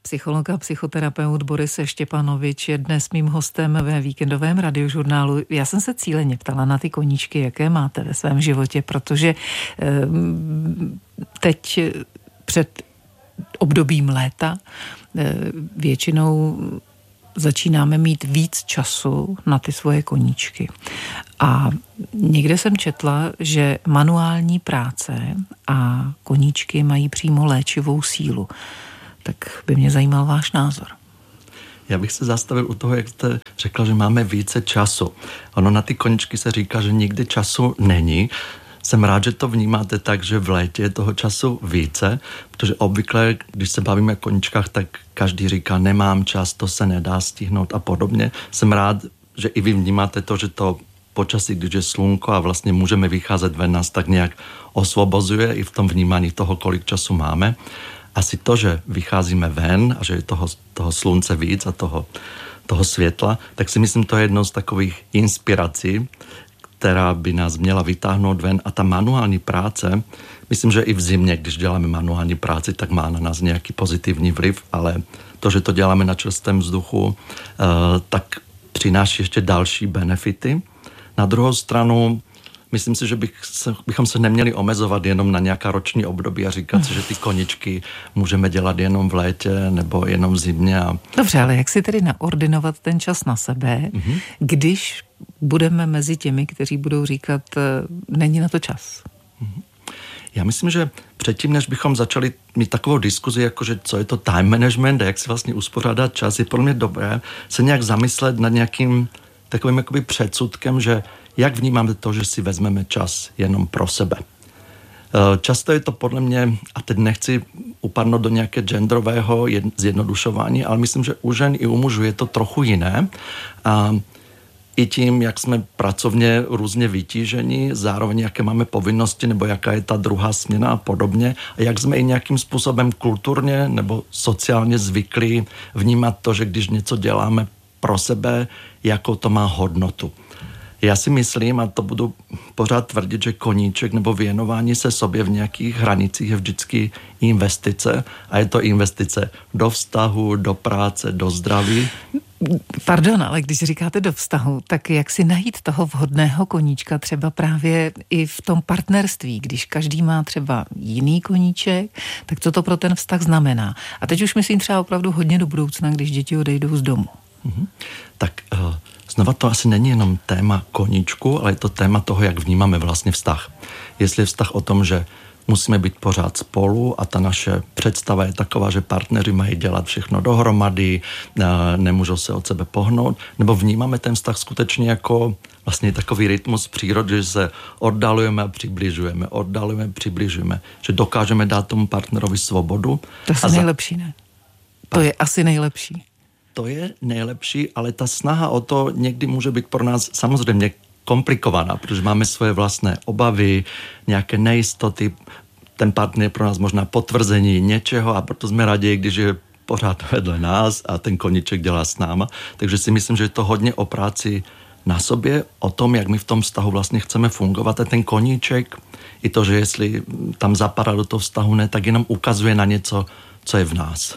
Psycholog a psychoterapeut Boris Štěpanovič je dnes mým hostem ve víkendovém radiožurnálu. Já jsem se cíleně ptala na ty koníčky, jaké máte ve svém životě, protože teď před obdobím léta většinou začínáme mít víc času na ty svoje koníčky. A někde jsem četla, že manuální práce a koníčky mají přímo léčivou sílu. Tak by mě zajímal váš názor. Já bych se zastavil u toho, jak jste řekla, že máme více času. Ono na ty koníčky se říká, že nikdy času není. Jsem rád, že to vnímáte tak, že v létě je toho času více, protože obvykle, když se bavíme o koníčkách, tak každý říká, nemám čas, to se nedá stihnout a podobně. Jsem rád, že i vy vnímáte to, že to počasí, když je slunko a vlastně můžeme vycházet ven, nás tak nějak osvobozuje i v tom vnímání toho, kolik času máme. Asi to, že vycházíme ven a že je toho slunce víc a toho světla, tak si myslím, to je jednou z takových inspirací, která by nás měla vytáhnout ven. A ta manuální práce, myslím, že i v zimě, když děláme manuální práci, tak má na nás nějaký pozitivní vliv, ale to, že to děláme na čerstvém vzduchu, tak přináší ještě další benefity. Na druhou stranu, myslím si, že bychom se neměli omezovat jenom na nějaká roční období a říkat si, že ty koníčky můžeme dělat jenom v létě nebo jenom v zimě. Dobře, ale jak si tedy naordinovat ten čas na sebe, když budeme mezi těmi, kteří budou říkat, není na to čas? Já myslím, že předtím, než bychom začali mít takovou diskuzi, jakože co je to time management a jak si vlastně uspořádat čas, je pro mě dobré se nějak zamyslet nad nějakým takovým jakoby předsudkem, že jak vnímáme to, že si vezmeme čas jenom pro sebe. Často je to podle mě, a teď nechci upadnout do nějaké genderového zjednodušování, ale myslím, že u žen i u mužů je to trochu jiné. A i tím, jak jsme pracovně různě vytíženi, zároveň jaké máme povinnosti, nebo jaká je ta druhá směna a podobně, a jak jsme i nějakým způsobem kulturně nebo sociálně zvyklí vnímat to, že když něco děláme pro sebe, jakou to má hodnotu. Já si myslím, a to budu pořád tvrdit, že koníček nebo věnování se sobě v nějakých hranicích je vždycky investice a je to investice do vztahu, do práce, do zdraví. Pardon, ale když říkáte do vztahu, tak jak si najít toho vhodného koníčka třeba právě i v tom partnerství, když každý má třeba jiný koníček, tak co to pro ten vztah znamená? A teď už myslím třeba opravdu hodně do budoucna, když děti odejdou z domu. Tak znova to asi není jenom téma koníčku, ale je to téma toho, jak vnímáme vlastně vztah. Jestli je vztah o tom, že musíme být pořád spolu a ta naše představa je taková, že partneři mají dělat všechno dohromady, nemůžou se od sebe pohnout, nebo vnímáme ten vztah skutečně jako vlastně takový rytmus přírody, že se oddalujeme a přibližujeme, že dokážeme dát tomu partnerovi svobodu. To je nejlepší, ne? To je asi nejlepší. To je nejlepší, ale ta snaha o to někdy může být pro nás samozřejmě komplikovaná, protože máme svoje vlastné obavy, nějaké nejistoty, ten partner je pro nás možná potvrzení něčeho a proto jsme raději, když je pořád vedle nás a ten koníček dělá s náma. Takže si myslím, že je to hodně o práci na sobě, o tom, jak my v tom vztahu vlastně chceme fungovat a ten koníček, i to, že jestli tam zapadá do toho vztahu ne, tak jenom ukazuje na něco, co je v nás.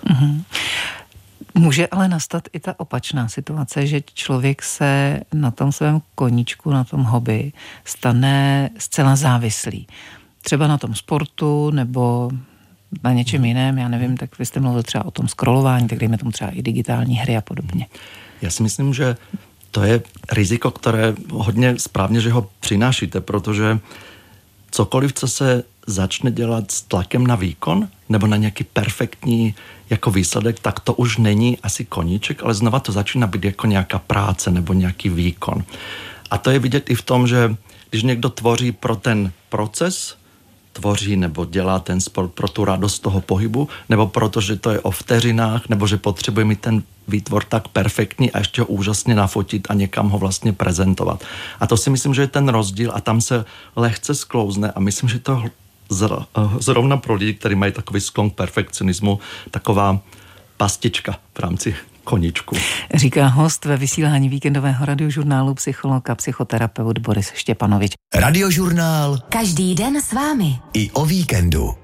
Může ale nastat i ta opačná situace, že člověk se na tom svém koníčku, na tom hobby stane zcela závislý. Třeba na tom sportu nebo na něčem jiném, já nevím, tak vy jste mluvil třeba o tom scrollování, tak dejme tomu třeba i digitální hry a podobně. Já si myslím, že to je riziko, které hodně správně, že ho přinášíte, protože cokoliv, co se začne dělat s tlakem na výkon nebo na nějaký perfektní jako výsledek, tak to už není asi koníček, ale znova to začíná být jako nějaká práce nebo nějaký výkon. A to je vidět i v tom, že když někdo tvoří pro ten proces, tvoří nebo dělá ten sport pro tu radost toho pohybu, nebo protože to je o vteřinách, nebo že potřebuje mít ten výtvor tak perfektní a ještě ho úžasně nafotit a někam ho vlastně prezentovat. A to si myslím, že je ten rozdíl a tam se lehce sklouzne a myslím, že to zrovna pro lidi, kteří mají takový sklon k perfekcionismu, taková pastička v rámci koníčku. Říká host ve vysílání víkendového radiožurnálu psycholog a psychoterapeut Boris Štěpanovič. Radiožurnál každý den s vámi. i o víkendu.